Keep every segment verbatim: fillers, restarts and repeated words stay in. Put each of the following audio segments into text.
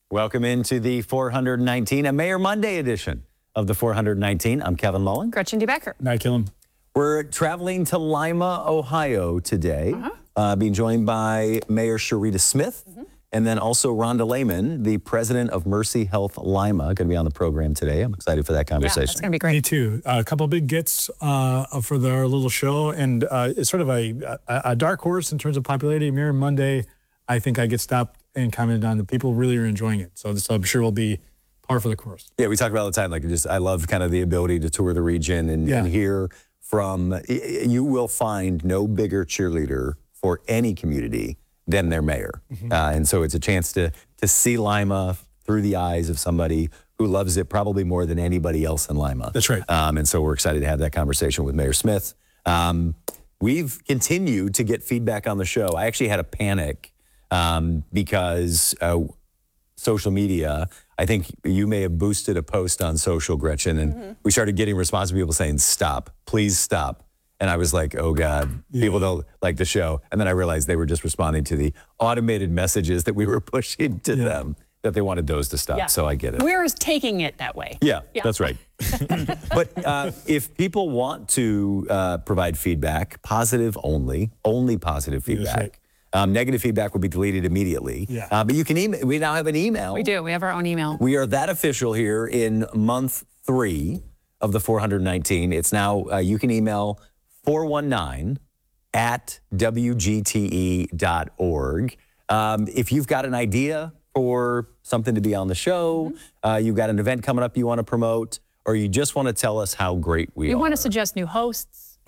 Welcome into the four hundred nineteen, a Mayor Monday edition of the four hundred nineteen. I'm Kevin Mullen. Gretchen DeBecker. Night, Killam. We're traveling to Lima, Ohio today, Uh-huh. uh, being joined by Mayor Sharita Smith, mm-hmm. and then also Rhonda Lehman, the president of Mercy Health Lima, going to be on the program today. I'm excited for that conversation. Yeah, that's going to be great. Me too. Uh, a couple of big gets uh, for the, our little show, and uh, it's sort of a, a, a dark horse in terms of popularity. Mayor Monday, I think I get stopped and commented on that people really are enjoying it. So this, I'm sure, will be par for the course. Yeah, we talk about it all the time. Like, just I love kind of the ability to tour the region and, yeah. and hear from. You will find no bigger cheerleader for any community than their mayor, mm-hmm. uh, and so it's a chance to to see Lima through the eyes of somebody who loves it probably more than anybody else in Lima. That's right. Um, and so we're excited to have that conversation with Mayor Smith. Um, we've continued to get feedback on the show. I actually had a panic. Um, because uh, social media, I think you may have boosted a post on social, Gretchen, and mm-hmm. we started getting responses from people saying, stop, please stop. And I was like, oh God, yeah. people don't like the show. And then I realized they were just responding to the automated messages that we were pushing to yeah. them, that they wanted those to stop. Yeah. So I get it. We're taking it that way. Yeah, yeah. That's right. But uh, if people want to uh, provide feedback, positive only, only positive feedback. Right. Um, negative feedback will be deleted immediately. Yeah. Uh, but you can email. We now have an email. We do. We have our own email. We are that official here in month three of the four hundred nineteen. It's now, uh, you can email four one nine at W G T E dot org. Um, if you've got an idea for something to be on the show, mm-hmm. uh, you've got an event coming up you want to promote, or you just want to tell us how great we you are. You want to suggest new hosts.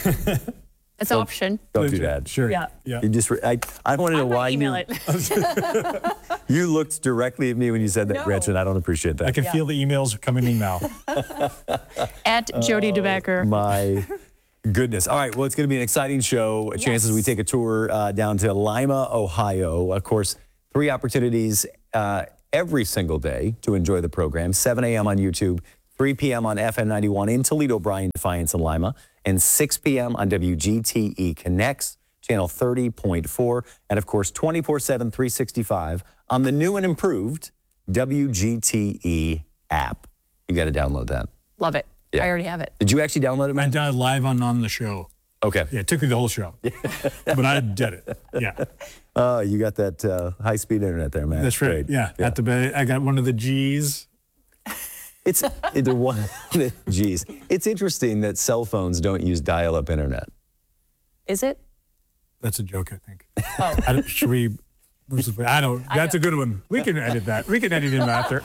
It's an option. Don't do that. Sure. Yeah. yeah. You just, I, I want to know why email you, it. you looked directly at me when you said that, No. Gretchen. I don't appreciate that. I can Yeah. feel the emails coming in now. At Jody DeBecker. My goodness. All right. Well, it's going to be an exciting show. Yes. Chances we take a tour uh, down to Lima, Ohio. Of course, three opportunities uh, every single day to enjoy the program. seven a.m. on YouTube, three p.m. on F M ninety-one in Toledo, Bryan, Defiance, and Lima, and six p.m. on W G T E Connects, channel thirty point four, and of course, twenty-four seven, three sixty-five on the new and improved W G T E app. You got to download that. Love it. Yeah. I already have it. Did you actually download it, I man? did it live on, on the show. Okay. Yeah, it took me the whole show. But I did it. Yeah. Oh, you got that uh, high-speed internet there, man. That's right. Great. Yeah. yeah. At the, I got one of the G's. It's the one. Geez, it's interesting that cell phones don't use dial-up internet. Is it? That's a joke, I think. Oh. I don't, should we? I don't. That's a good one. We can edit that. We can edit him after.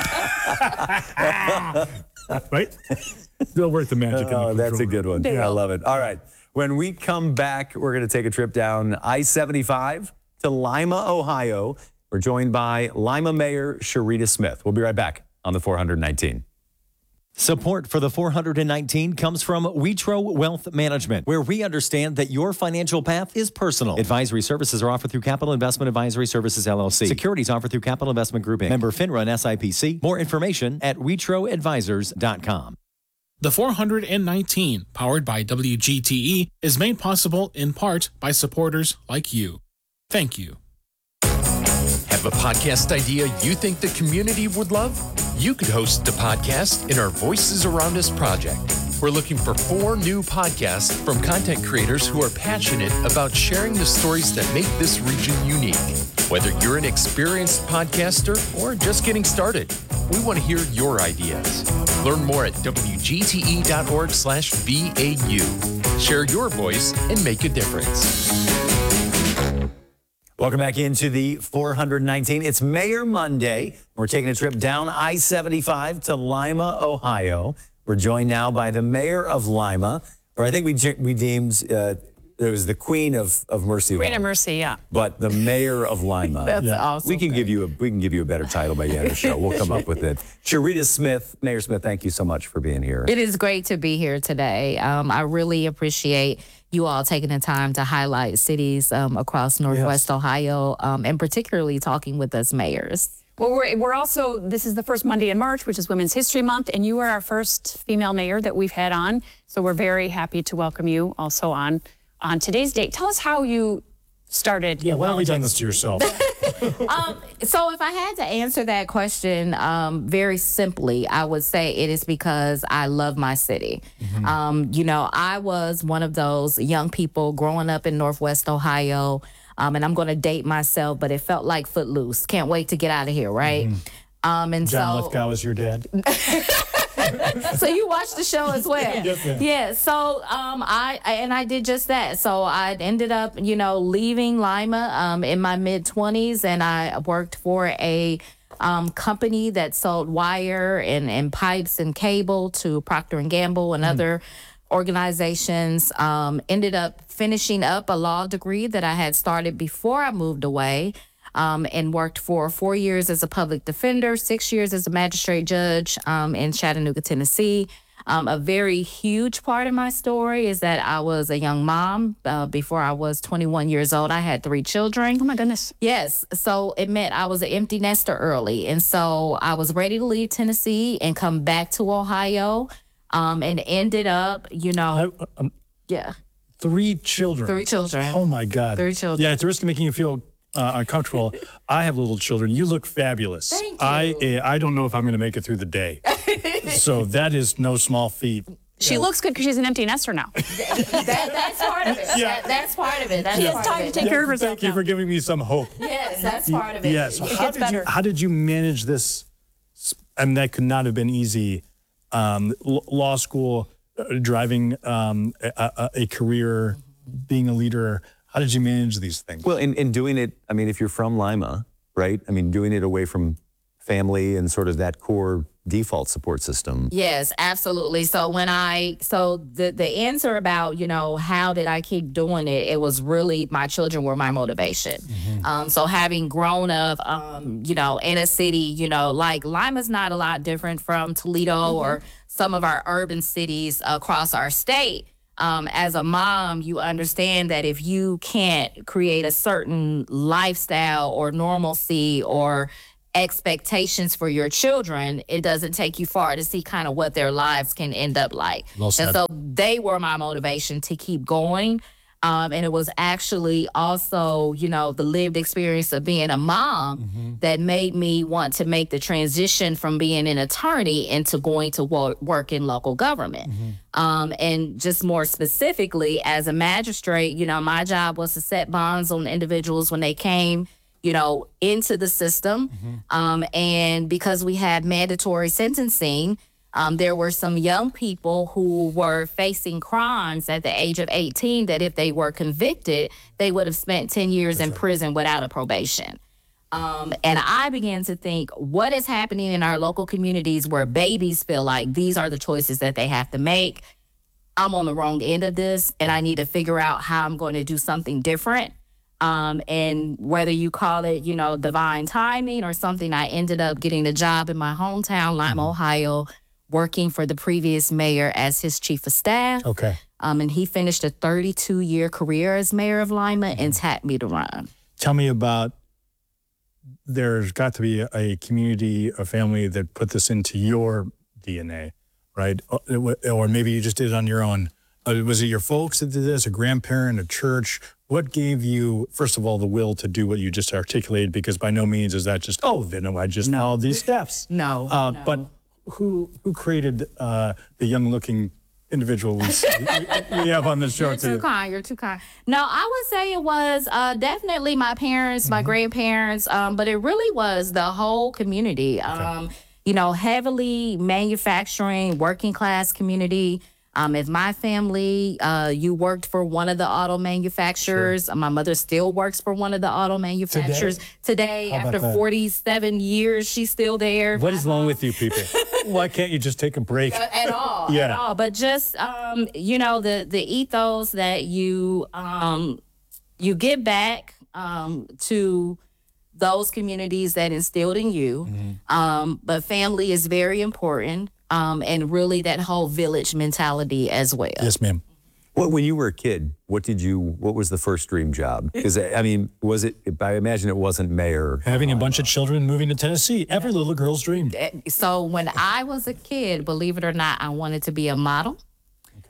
Right? Still worth the magic. Oh, in the that's a good one. Yeah. I love it. All right. When we come back, we're going to take a trip down I seventy-five to Lima, Ohio. We're joined by Lima Mayor Sharita Smith. We'll be right back on the four hundred nineteen. Support for the four hundred nineteen comes from Witro Wealth Management, where we understand that your financial path is personal. Advisory services are offered through Capital Investment Advisory Services, L L C. Securities offered through Capital Investment Group, Incorporated. Member FINRA and S I P C. More information at witro advisors dot com. The four hundred nineteen, powered by W G T E, is made possible in part by supporters like you. Thank you. Have a podcast idea you think the community would love? You could host a podcast in our Voices Around Us project. We're looking for four new podcasts from content creators who are passionate about sharing the stories that make this region unique. Whether you're an experienced podcaster or just getting started, we want to hear your ideas. Learn more at W G T E dot org slash B A U. Share your voice and make a difference. Welcome back into the four hundred nineteen. It's Mayor Monday. We're taking a trip down I seventy-five to Lima, Ohio. We're joined now by the mayor of Lima, or I think we we deemed uh, it was the Queen of, of Mercy. Queen of Mercy, yeah. But the mayor of Lima. That's yeah. awesome. We can give you a we can give you a better title by the end of the show. We'll come up with it. Sharita Smith, Mayor Smith, thank you so much for being here. It is great to be here today. Um, I really appreciate you all taking the time to highlight cities um, across Northwest yes. Ohio, um, and particularly talking with us mayors. Well, we're, we're also, this is the first Monday in March, which is Women's History Month, and you are our first female mayor that we've had on. So we're very happy to welcome you also on, on today's date. Tell us how you started? Yeah, why don't we done this to yourself? So if I had to answer that question um, very simply, I would say it is because I love my city. Um, you know, I was one of those young people growing up in Northwest Ohio, um, and I'm going to date myself, but it felt like Footloose. Can't wait to get out of here, right? Um, and John so, Lithgow is your dad. so you watched the show as well. Yes, ma'am. Yeah. So um, I I- and I did just that. So I ended up, you know, leaving Lima um, in my mid twenties, and I worked for a um, company that sold wire and, and pipes and cable to Procter and Gamble and other organizations. Um, ended up finishing up a law degree that I had started before I moved away. Um, and worked for four years as a public defender, six years as a magistrate judge um, in Chattanooga, Tennessee. Um, a very huge part of my story is that I was a young mom uh, before I was twenty-one years old. I had three children. Oh my goodness. Yes. So it meant I was an empty nester early. And so I was ready to leave Tennessee and come back to Ohio um, and ended up, you know, I, um, yeah, three children. three children. Oh my God. Three children. Yeah, at the risk of making you feel uh, uncomfortable, I have little children. You look fabulous. Thank I you. uh, I don't know if I'm going to make it through the day. So that is no small feat. She looks good because she's an empty nester now. That, that's part of it. Yeah. That, that's part of it. That's She has part time of to it. take care of herself Thank you now. for giving me some hope. Yes, that's part of it. Yes. It how gets did better. you how did you manage this? I mean, that could not have been easy. Um, l- law school, uh, driving um, a, a, a career, being a leader. How did you manage these things? Well, in, in doing it, I mean, if you're from Lima, right? I mean, doing it away from family and sort of that core default support system. Yes, absolutely. So when I, so the the answer about, you know, how did I keep doing it? It was really my children were my motivation. Um, so having grown up, um, you know, in a city, you know, like Lima's not a lot different from Toledo or some of our urban cities across our state. Um, as a mom, you understand that if you can't create a certain lifestyle or normalcy or expectations for your children, it doesn't take you far to see kind of what their lives can end up like. Well said. And so they were my motivation to keep going. Um, and it was actually also, you know, the lived experience of being a mom that made me want to make the transition from being an attorney into going to wo- work in local government. Um, and just more specifically, as a magistrate, you know, my job was to set bonds on individuals when they came, you know, into the system. Um, and because we had mandatory sentencing, Um, there were some young people who were facing crimes at the age of eighteen that if they were convicted, they would have spent ten years in prison without a probation. Um, and I began to think, what is happening in our local communities where babies feel like these are the choices that they have to make? I'm on the wrong end of this, and I need to figure out how I'm going to do something different. Um, and whether you call it, you know, divine timing or something, I ended up getting a job in my hometown, Lima, Ohio, working for the previous mayor as his chief of staff. Okay. Um, and he finished a thirty-two year career as mayor of Lima and tapped me to run. Tell me about, there's got to be a, a community, a family that put this into your D N A, right? Or, or maybe you just did it on your own. Uh, was it your folks that did this, a grandparent, a church? What gave you, first of all, the will to do what you just articulated? Because by no means is that just, oh, then I just followed these steps. No, Uh, no. But who who created uh, the young-looking individual we, we have on the show You're too today? kind. You're too kind. No, I would say it was uh, definitely my parents, my grandparents, um, but it really was the whole community. Um, you know, heavily manufacturing, working class community. Um, if my family, uh, you worked for one of the auto manufacturers, my mother still works for one of the auto manufacturers today. How about After that? forty-seven years, she's still there. What is wrong with you people? Why can't you just take a break? at all. At Yeah. all. But just um, you know, the the ethos that you um you give back um to those communities that instilled in you. Um, but family is very important. Um, and really that whole village mentality as well. Yes, ma'am. What, when you were a kid, what did you, what was the first dream job? Because, I mean, was it, I imagine it wasn't mayor. Having a bunch of children moving to Tennessee, every little girl's dream. So when I was a kid, believe it or not, I wanted to be a model.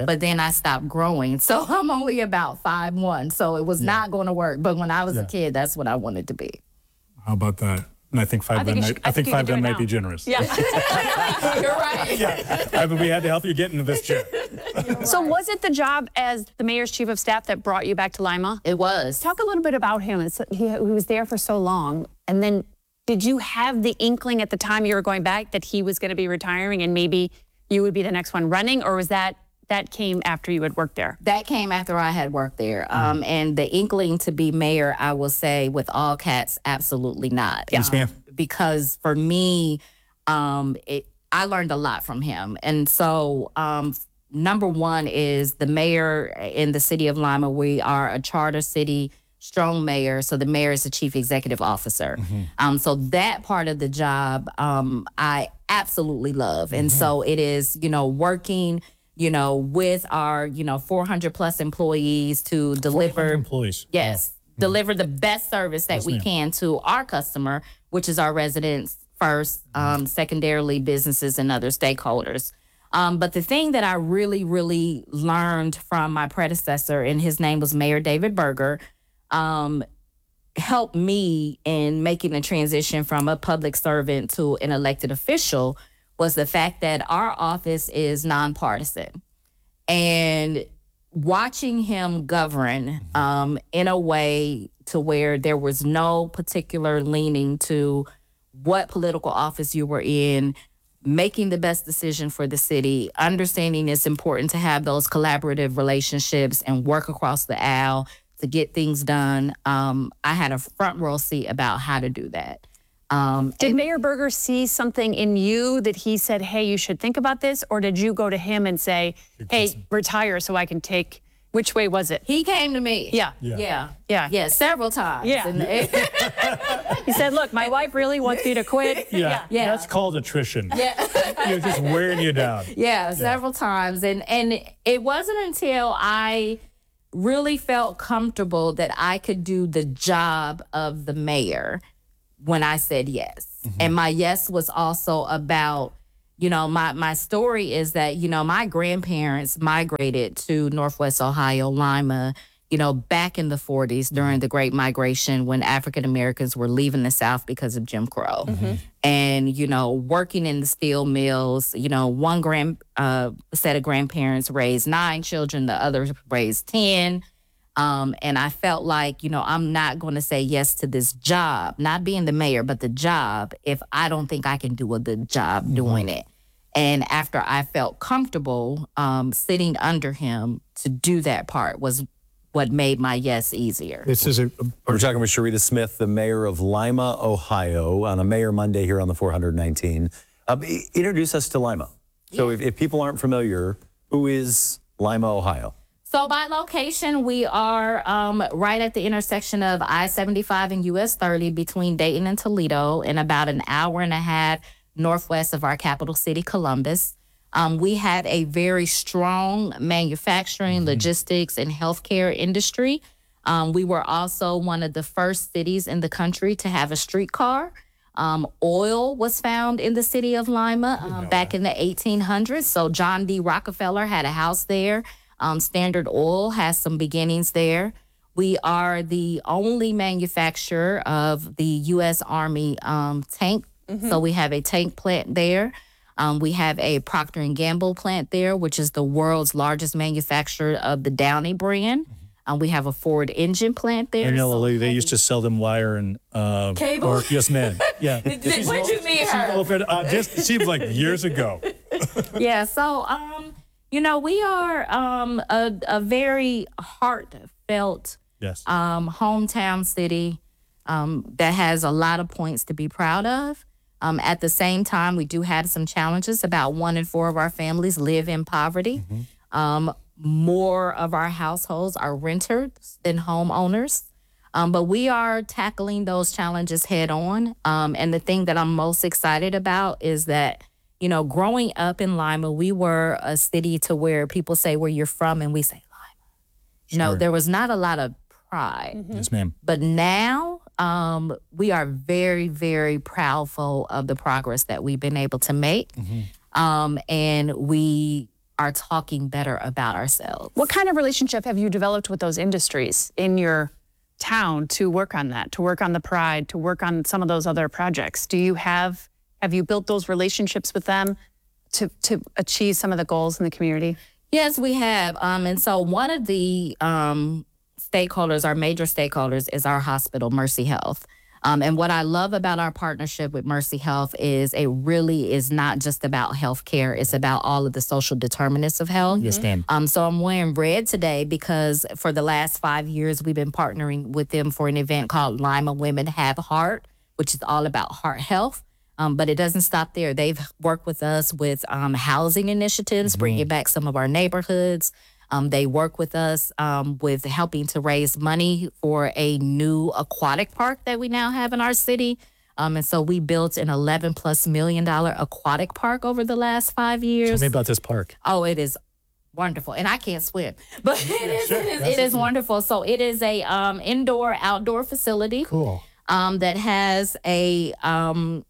but then I stopped growing. So I'm only about five one. So it was not going to work. But when I was Yeah. a kid, that's what I wanted to be. How about that? And I think five I think then you might, should- I I think think you five could do then it might be now. generous. Yeah. You're right. Yeah. I mean, we had to help you get into this chair. So was it the job as the mayor's chief of staff that brought you back to Lima? It was. Talk a little bit about him. It's, he, he was there for so long. And then did you have the inkling at the time you were going back that he was going to be retiring and maybe you would be the next one running? Or was that that came after you had worked there? That came after I had worked there. Um, and the inkling to be mayor, I will say with all cats, absolutely not. Yes, ma'am. Because for me, um, it, I learned a lot from him. And so um, number one is the mayor in the city of Lima. We are a charter city, strong mayor. So the mayor is the chief executive officer. Mm-hmm. Um, so that part of the job, um, I absolutely love. And Mm-hmm. so it is, you know, working, you know, with our, you know, four hundred plus employees to deliver, Employees. yes, deliver the best service that we ma'am. can to our customer, which is our residents first, um, secondarily businesses and other stakeholders. Um, but the thing that I really, really learned from my predecessor, and his name was Mayor David Berger, um, helped me in making the transition from a public servant to an elected official was the fact that our office is nonpartisan. And watching him govern um, in a way to where there was no particular leaning to what political office you were in, making the best decision for the city, understanding it's important to have those collaborative relationships and work across the aisle to get things done. Um, I had a front row seat about how to do that. Um, Did Mayor Berger see something in you that he said, hey, you should think about this? Or did you go to him and say, hey, retire so I can take, which way was it? he came to me. Yeah. Yeah. Yeah. Yeah. Yeah, several times. Yeah. And it- He said, look, my wife really wants me to quit. Yeah. Yeah. That's called attrition. Yeah. You're just wearing you down. Yeah, several times. And and it wasn't until I really felt comfortable that I could do the job of the mayor when I said yes. And my yes was also about, you know, my my story is that, you know, my grandparents migrated to Northwest Ohio, Lima, you know, back in the forties during the Great Migration when African Americans were leaving the South because of Jim Crow. And, you know, working in the steel mills, you know, one grand uh, set of grandparents raised nine children, the other raised ten. Um, and I felt like, you know, I'm not going to say yes to this job, not being the mayor, but the job, if I don't think I can do a good job doing it. And after I felt comfortable um, sitting under him to do that part was what made my yes easier. This is a, We're talking with Sharita Smith, the mayor of Lima, Ohio, on a Mayor Monday here on the four hundred nineteen. Um, i- introduce us to Lima. So if, if people aren't familiar, who is Lima, Ohio? So by location, we are um, right at the intersection of I seventy-five and U S thirty between Dayton and Toledo, and about an hour and a half northwest of our capital city, Columbus. Um, we have a very strong manufacturing, logistics, and healthcare industry. Um, we were also one of the first cities in the country to have a streetcar. Um, oil was found in the city of Lima um, back in the eighteen hundreds. So John D. Rockefeller had a house there. Um, Standard Oil has some beginnings there. We are the only manufacturer of the U S Army um, tank. So we have a tank plant there. Um, we have a Procter and Gamble plant there, which is the world's largest manufacturer of the Downey brand. Um, we have a Ford engine plant there. I know, So- Lily, they used to sell them wire and uh, Cable? Or, yes, man. Yeah. When'd you meet her? Over, uh, just it seems like years ago. Yeah, so um, you know, we are um a, a very heartfelt Yes. um hometown city um that has a lot of points to be proud of. Um, at the same time, we do have some challenges. About one in four of our families live in poverty. Um, more of our households are renters than homeowners. Um, but we are tackling those challenges head on. Um, and the thing that I'm most excited about is that, you know, growing up in Lima, we were a city to where people say where you're from and we say Lima. You know, there was not a lot of pride. Yes, ma'am. But now um, we are very, very proudful of the progress that we've been able to make. Um, and we are talking better about ourselves. What kind of relationship have you developed with those industries in your town to work on that, to work on the Pride, to work on some of those other projects? Do you have, have you built those relationships with them to, to achieve some of the goals in the community? Yes, we have. Um, and so one of the um, stakeholders, our major stakeholders, is our hospital, Mercy Health. Um, and what I love about our partnership with Mercy Health is it really is not just about healthcare. It's about all of the social determinants of health. Yes, ma'am. Um, so I'm wearing red today because for the last five years, we've been partnering with them for an event called Lima Women Have Heart, which is all about heart health. Um, but it doesn't stop there. They've worked with us with um, housing initiatives, mm-hmm. bringing back some of our neighborhoods. Um, they work with us um, with helping to raise money for a new aquatic park that we now have in our city. Um, and so we built an eleven plus million dollar aquatic park over the last five years. Tell me about this park. Oh, it is wonderful. And I can't swim, but it is, it is, it is wonderful. So it is a um, indoor, outdoor facility. Cool. Um, that has a... Um,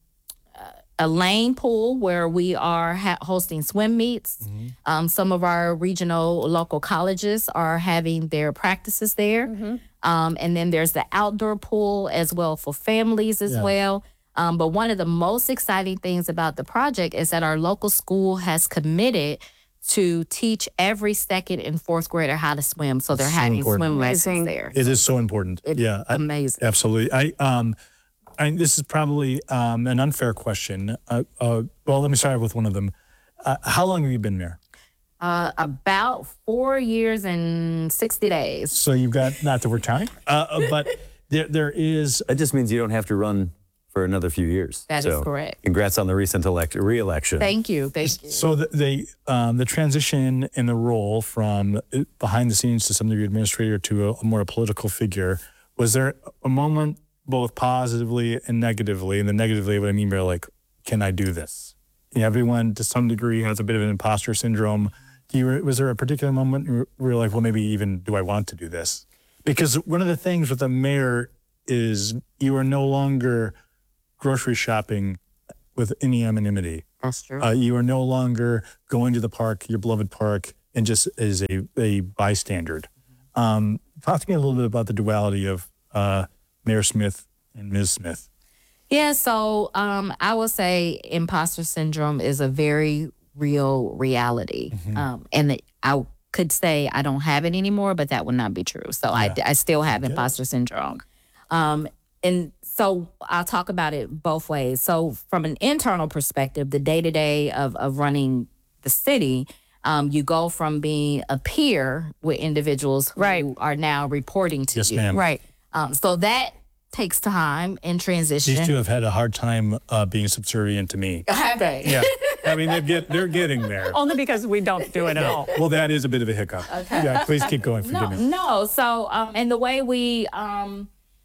a lane pool where we are ha- hosting swim meets. Mm-hmm. Um, some of our regional local colleges are having their practices there. Mm-hmm. Um, and then there's the outdoor pool as well for families as yeah. well. Um, but one of the most exciting things about the project is that our local school has committed to teach every second and fourth grader how to swim. So they're so having important. swim lessons there. It is so important. It's yeah, amazing. I, absolutely. I um. I, this is probably um, an unfair question. Uh, uh, well, let me start with one of them. Uh, how long have you been mayor? Uh, about four years and sixty days. So you've got, not that we're counting, uh, but there, there is... That just means you don't have to run for another few years. That so is correct. Congrats on the recent elect- re-election. Thank you. Thank you. So the the, um, the transition in the role from behind the scenes to some degree administrator to a, a more political figure, was there a moment both positively and negatively? And the negatively, what I mean by like, can I do this? You know, everyone to some degree has a bit of an imposter syndrome. Do you, was there a particular moment where you're like, well, maybe even do I want to do this? Because one of the things with a mayor is you are no longer grocery shopping with any anonymity. That's true. Uh, you are no longer going to the park, your beloved park, and just as a, a bystander. Um, talk to me a little bit about the duality of uh, Mayor Smith and Miz Smith. Yeah, so um, I would say imposter syndrome is a very real reality. Mm-hmm. Um, and I could say I don't have it anymore, but that would not be true. So yeah. I, I still have okay. imposter syndrome. Um, and so I'll talk about it both ways. So from an internal perspective, the day-to-day of, of running the city, um, you go from being a peer with individuals who right. are now reporting to yes, you. Ma'am. Right. Um, so that takes time in transition. These two have had a hard time uh, being subservient to me. Have they? Yeah. I mean, they get, they're getting there. Only because we don't do it at all. Well, that is a bit of a hiccup. Okay. Yeah, please keep going. Forgive no, me. No, so, um, and the way we um,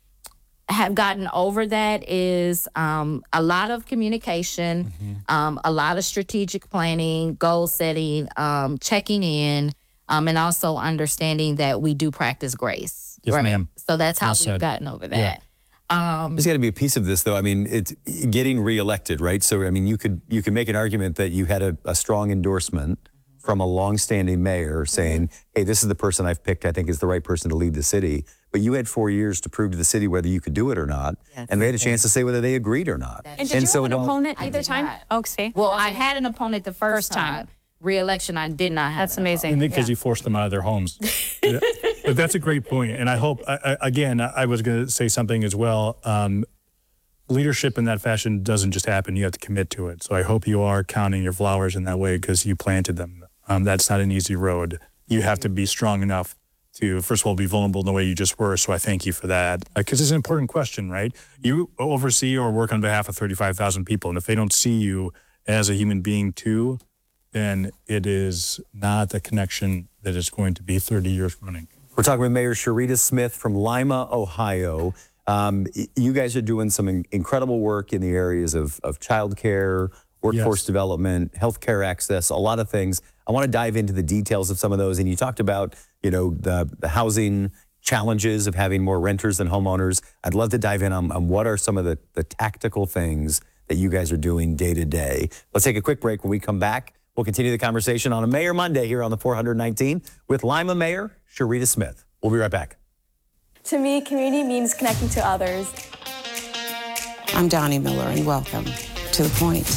have gotten over that is um, a lot of communication, mm-hmm. um, a lot of strategic planning, goal setting, um, checking in, um, and also understanding that we do practice grace. Yes, right? ma'am. So that's how well we've said. gotten over that. Yeah. Um, There's got to be a piece of this, though. I mean, it's getting reelected, right? So, I mean, you could you could make an argument that you had a, a strong endorsement from a longstanding mayor saying, hey, this is the person I've picked I think is the right person to lead the city. But you had four years to prove to the city whether you could do it or not. Yes. And they had a chance to say whether they agreed or not. And did and you so have an opponent either time? Oh, see? Well, I had an opponent the first, first time. time. Re-election, I did not have. That's amazing. Because yeah. you forced them out of their homes. Yeah. But that's a great point. And I hope, I, I, again, I was going to say something as well. Um, leadership in that fashion doesn't just happen. You have to commit to it. So I hope you are counting your flowers in that way because you planted them. Um, that's not an easy road. You have to be strong enough to, first of all, be vulnerable in the way you just were. So I thank you for that. Because uh, it's an important question, right? You oversee or work on behalf of thirty-five thousand people. And if they don't see you as a human being too, then it is not the connection that is going to be thirty years running. We're talking with Mayor Sharita Smith from Lima, Ohio. Um, you guys are doing some in- incredible work in the areas of, of childcare, workforce yes. development, healthcare access, a lot of things. I want to dive into the details of some of those. And you talked about, you know, the, the housing challenges of having more renters than homeowners. I'd love to dive in on, on what are some of the, the tactical things that you guys are doing day to day. Let's take a quick break. When we come back, We'll continue the conversation on a Mayor Monday here on the four nineteen with Lima Mayor Sharita Smith. We'll be right back. To me, community means connecting to others. I'm Donnie Miller, and welcome to The Point.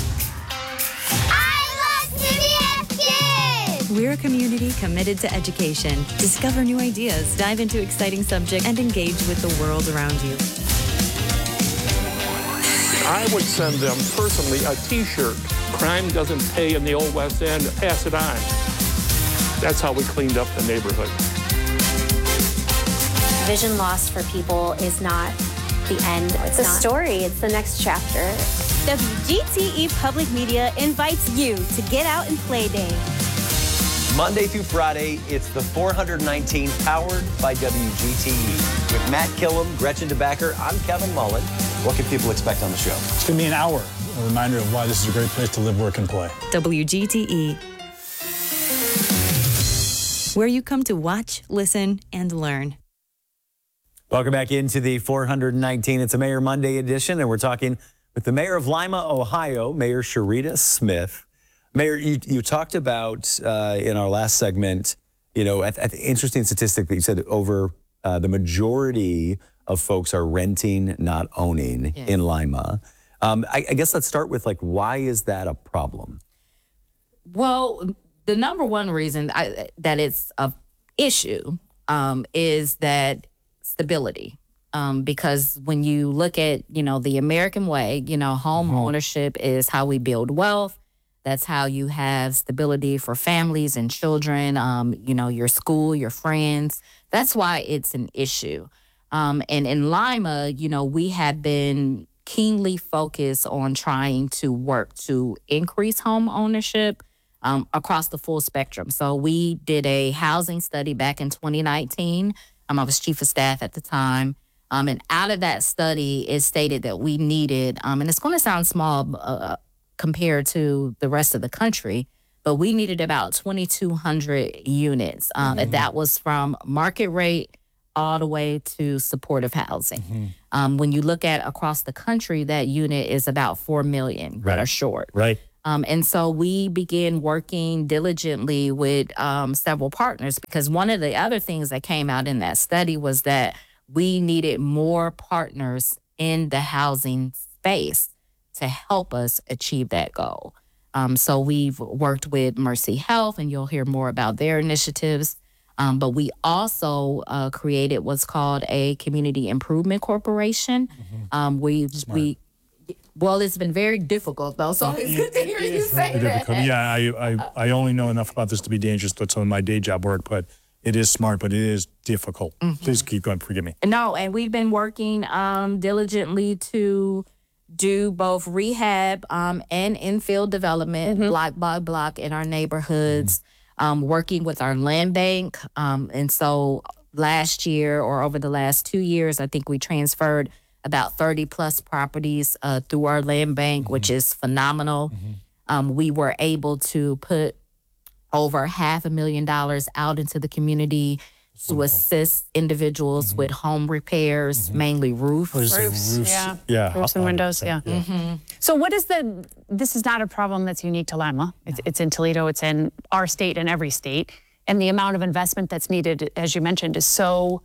I love C B S Kids! We're a community committed to education. Discover new ideas, dive into exciting subjects, and engage with the world around you. I would send them personally a T-shirt. Crime doesn't pay in the old West End. Pass it on. That's how we cleaned up the neighborhood. Vision loss for people is not the end. It's a story. It's the next chapter. W G T E Public Media invites you to Get Out and Play Day. Monday through Friday, it's the four nineteen powered by W G T E. With Matt Killam, Gretchen DeBacker, I'm Kevin Mullen. What can people expect on the show? It's going to be an hour, a reminder of why this is a great place to live, work, and play. W G T E, where you come to watch, listen, and learn. Welcome back into the four nineteen. It's a Mayor Monday edition, and we're talking with the mayor of Lima, Ohio, Mayor Sharita Smith. Mayor, you, you talked about uh, in our last segment, you know, at, at the interesting statistic that you said over uh, the majority of folks are renting, not owning Yeah. in Lima. Um, I, I guess let's start with, like, why is that a problem? Well, the number one reason I, that it's a issue um, is that stability. Um, because when you look at, you know, the American way, you know, home ownership is how we build wealth. That's how you have stability for families and children, um, you know, your school, your friends. That's why it's an issue. Um, and in Lima, you know, we have been keenly focused on trying to work to increase home ownership um, across the full spectrum. So we did a housing study back in twenty nineteen. Um, I was chief of staff at the time. Um, and out of that study, it stated that we needed, um, and it's going to sound small uh, compared to the rest of the country, but we needed about twenty-two hundred units. Um, Mm-hmm. And that was from market rate all the way to supportive housing. Mm-hmm. Um, when you look at across the country, that unit is about four million that Right. are short. Right. Um, and so we began working diligently with um, several partners, because one of the other things that came out in that study was that we needed more partners in the housing space to help us achieve that goal. Um, so we've worked with Mercy Health, and you'll hear more about their initiatives. Um, but we also uh, created what's called a Community Improvement Corporation. Um, we we well, it's been very difficult though, so it's good to hear you say Very that. difficult. Yeah, I, I, I only know enough about this to be dangerous with some of my day job work, but it is smart, but it is difficult. Please keep going. Forgive me. No, and we've been working um, diligently to do both rehab um, and infill development, block by block in our neighborhoods, um, working with our land bank. Um, and so last year, or over the last two years, I think we transferred about thirty plus properties uh, through our land bank, which is phenomenal. Um, we were able to put over half a million dollars out into the community to assist individuals with home repairs, mainly roof. Roofs, yeah. Yeah. Roofs and windows, yeah. So what is the, this is not a problem that's unique to Lima. It's, it's in Toledo, it's in our state and every state. And the amount of investment that's needed, as you mentioned, is so,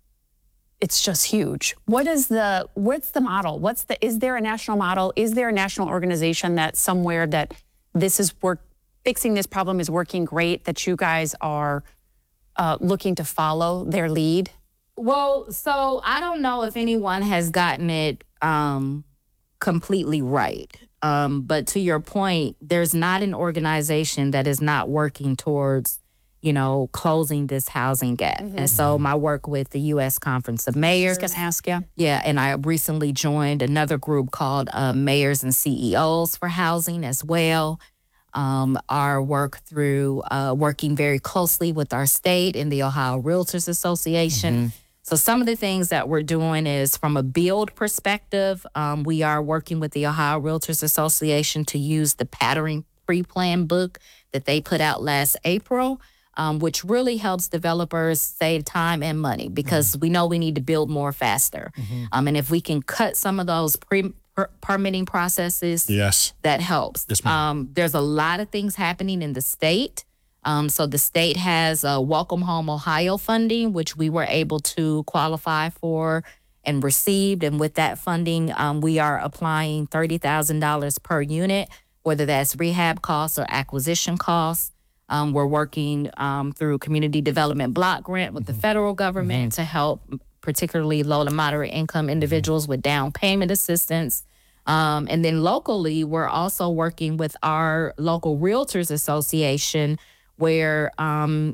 it's just huge. What is the, what's the model? What's the, is there a national model? Is there a national organization that somewhere that this is work, fixing this problem is working great, that you guys are uh, looking to follow their lead? Well, so I don't know if anyone has gotten it um, completely right. Um, but to your point, there's not an organization that is not working towards, you know, closing this housing gap. And so my work with the U S Conference of Mayors. Just gonna ask you. Yeah, and I recently joined another group called uh, Mayors and C E Os for Housing as well. Um, our work through uh, working very closely with our state and the Ohio Realtors Association. So some of the things that we're doing is from a build perspective, um, we are working with the Ohio Realtors Association to use the Pattern Pre-Plan book that they put out last April, um, which really helps developers save time and money, because we know we need to build more faster. Um, and if we can cut some of those pre per- permitting processes. Yes. That helps. Yes, ma'am. Um, there's a lot of things happening in the state. Um, so the state has uh, Welcome Home Ohio funding, which we were able to qualify for and received. And with that funding, um, we are applying thirty thousand dollars per unit, whether that's rehab costs or acquisition costs. Um, we're working um, through Community Development Block Grant with the federal government to help particularly low to moderate income individuals with down payment assistance. Um, and then locally, we're also working with our local Realtors Association, where um,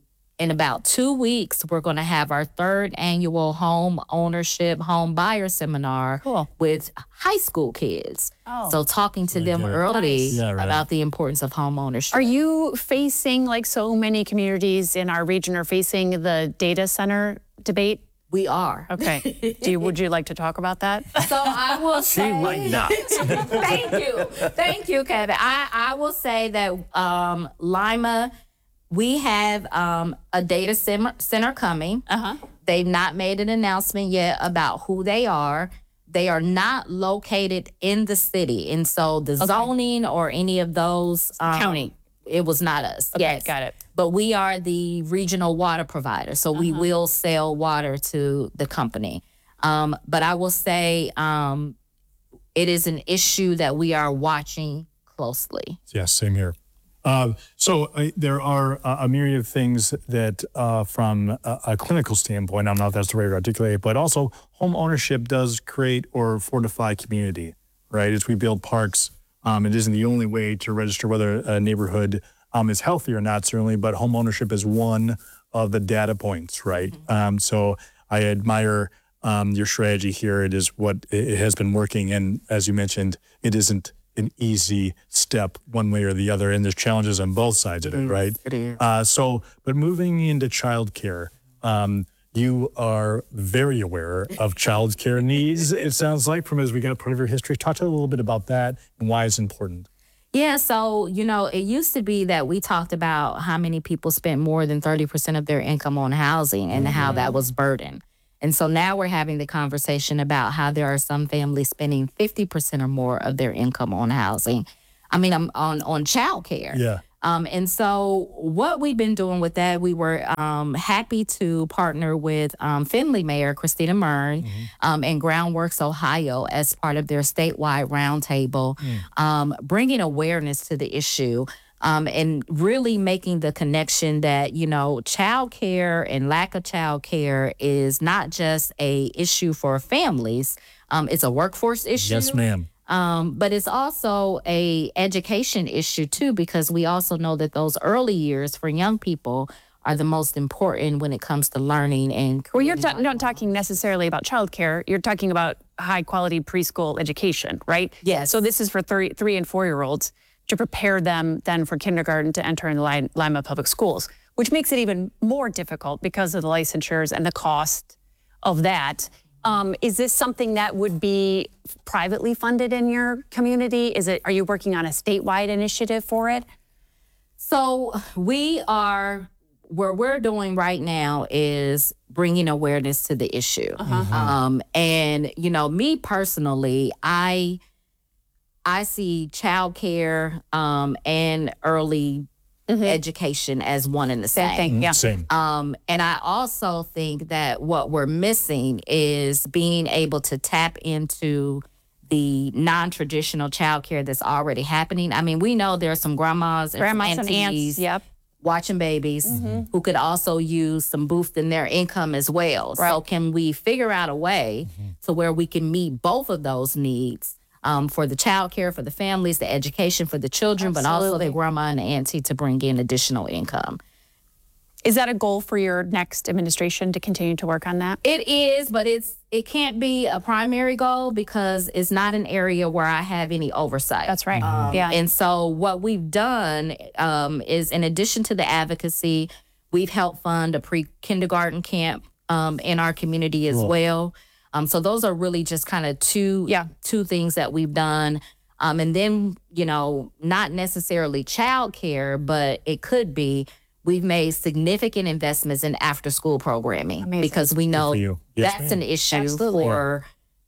in about two weeks, we're going to have our third annual home ownership, home buyer seminar Cool. with high school kids. Oh. So talking to them good. early Nice. Yeah, right. about the importance of home ownership. Are you facing, like so many communities in our region are facing, the data center debate? We are. Okay. Do you, would you like to talk about that? So I will say. She might not. Thank you. Thank you, Kevin. I, I will say that um, Lima, we have um, a data sim- center coming. Uh-huh. They've not made an announcement yet about who they are. They are not located in the city. And so the zoning or any of those. Um, County. It was not us. Okay, Yes. got it. But we are the regional water provider. So we Uh-huh. will sell water to the company. Um, but I will say um, it is an issue that we are watching closely. Yes, same here. Uh, so uh, there are uh, a myriad of things that, uh, from a, a clinical standpoint, I don't know if that's the way to articulate it, but also home ownership does create or fortify community, right? As we build parks, um, it isn't the only way to register whether a neighborhood um, is healthy or not, certainly, but home ownership is one of the data points, right? Mm-hmm. Um, so I admire um, your strategy here. It is what it has been working, and as you mentioned, it isn't an easy step one way or the other, and there's challenges on both sides of it, right? It is. Uh, so, but moving into childcare, um, you are very aware of childcare needs, it sounds like, from as we got part of your history. Talk to us a little bit about that and why it's important. Yeah, so, you know, it used to be that we talked about how many people spent more than thirty percent of their income on housing and mm-hmm. how that was burden. And so now we're having the conversation about how there are some families spending fifty percent or more of their income on housing. I mean, I'm on, on childcare. Yeah. Um, and so what we've been doing with that, we were um, happy to partner with um, Findlay Mayor Christina Murn mm-hmm. um, and Groundworks Ohio as part of their statewide roundtable, mm. um, bringing awareness to the issue. Um, and really making the connection that, you know, childcare and lack of childcare is not just a issue for families. Um, it's a workforce issue. Yes, ma'am. Um, but it's also a education issue, too, because we also know that those early years for young people are the most important when it comes to learning and Well, you're ta- not talking necessarily about childcare. You're talking about high-quality preschool education, right? Yes. So this is for three, three and four-year-olds to prepare them then for kindergarten to enter in the Lima Public Schools, which makes it even more difficult because of the licensures and the cost of that. Um, is this something that would be privately funded in your community? Is it? Are you working on a statewide initiative for it? So we are, what we're doing right now is bringing awareness to the issue. Uh-huh. Um, and, you know, me personally, I... I see childcare um, and early mm-hmm. education as one and the same. Same thing, yeah. Same. Um, and I also think that what we're missing is being able to tap into the non-traditional childcare that's already happening. I mean, we know there are some grandmas and grandmas aunties and aunts, yep. watching babies mm-hmm. who could also use some boost in their income as well. Right. So can we figure out a way mm-hmm. to where we can meet both of those needs? Um, for the child care, for the families, the education for the children, Absolutely. but also their grandma and the auntie to bring in additional income. Is that a goal for your next administration to continue to work on that? It is, but it's it can't be a primary goal because it's not an area where I have any oversight. That's right. Um, yeah. And so what we've done um, is, in addition to the advocacy, we've helped fund a pre-kindergarten camp um, in our community as cool. well. Um, so those are really just kind of two, yeah. two things that we've done. Um, and then, you know, not necessarily childcare, but it could be, we've made significant investments in after-school programming. Amazing. Because we know yes, that's ma'am. an issue Absolutely. for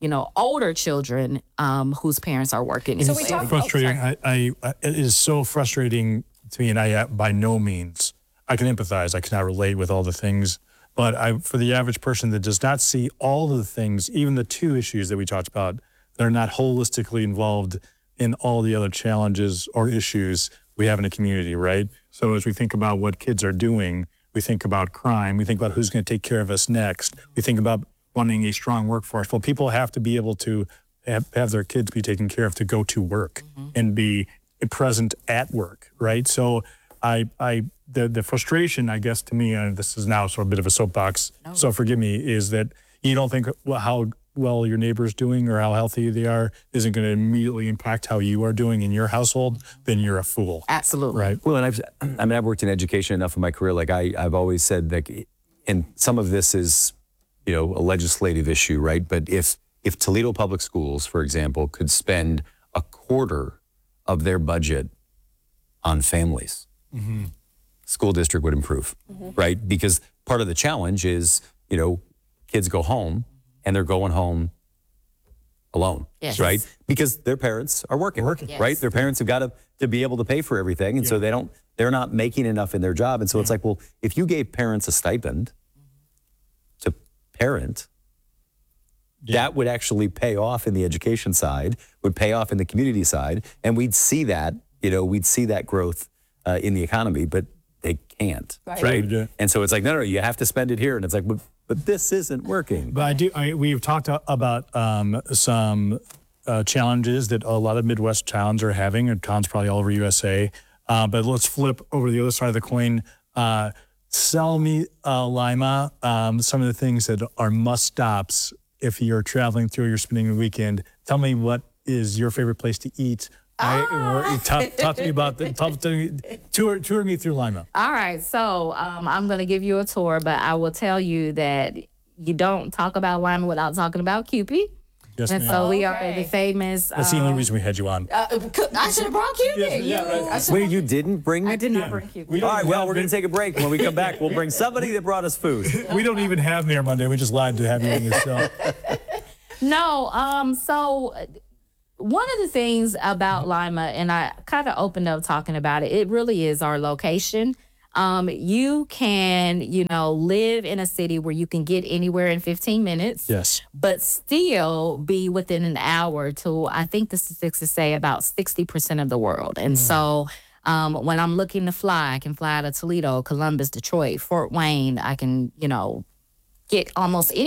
you know, older children um, whose parents are working. So as we well. talk frustrating. I, I, I, it is so frustrating to me, and I uh, by no means I can empathize. I cannot relate with all the things, but I, for the average person that does not see all of the things, even the two issues that we talked about, they're not holistically involved in all the other challenges or issues we have in a community, right? So as we think about what kids are doing, we think about crime, we think about who's going to take care of us next, we think about running a strong workforce. Well, people have to be able to have, have their kids be taken care of to go to work mm-hmm. and be present at work, right? So I, I, the, the frustration, I guess, to me, and this is now sort of a bit of a soapbox, no. so forgive me, is that you don't think well, how well your neighbor's doing or how healthy they are isn't going to immediately impact how you are doing in your household, then you're a fool. Absolutely. Right. Well, and I've, I mean, I've worked in education enough in my career. Like I, I've always said that, and some of this is, you know, a legislative issue, right? But if, if Toledo Public Schools, for example, could spend a quarter of their budget on families, mm-hmm. school district would improve, mm-hmm. right? Because part of the challenge is, you know, kids go home and they're going home alone, yes. right? Because their parents are working, working. Yes. right? Their parents have got to, to be able to pay for everything. And yeah. so they don't, they're not making enough in their job. And so yeah. it's like, well, if you gave parents a stipend to parent, yeah. that would actually pay off in the education side, would pay off in the community side. And we'd see that, you know, we'd see that growth uh, in the economy, but they can't, right? right? And so it's like, no, no, you have to spend it here. And it's like, but, but this isn't working. But I do, I, we've talked about um, some uh, challenges that a lot of Midwest towns are having, and towns probably all over U S A. Uh, but let's flip over to the other side of the coin. Uh, sell me, uh, Lima, um, some of the things that are must stops if you're traveling through, you're spending the weekend. Tell me what is your favorite place to eat. I, or, talk, talk to me about the talk to me, tour tour me through Lima. All right, so um, I'm going to give you a tour, but I will tell you that you don't talk about Lima without talking about Cupid. Yes, and ma'am. so we Okay. are the famous. That's um, the only reason we had you on. Uh, I should have brought Cupid. Yes, yeah, right. I should've- Wait, you didn't bring me? I did not Yeah. bring Cupid. We All don't right, well, have- we're going to take a break. When we come back, we'll bring somebody that brought us food. We don't even have Mayor Monday. We just lied to have you in the show. No, um, so one of the things about Lima, and I kind of opened up talking about it, it really is our location. Um, you can, you know, live in a city where you can get anywhere in fifteen minutes. Yes. But still be within an hour to, I think the statistics say about sixty percent of the world. And mm. so um, when I'm looking to fly, I can fly to Toledo, Columbus, Detroit, Fort Wayne. I can, you know, get almost any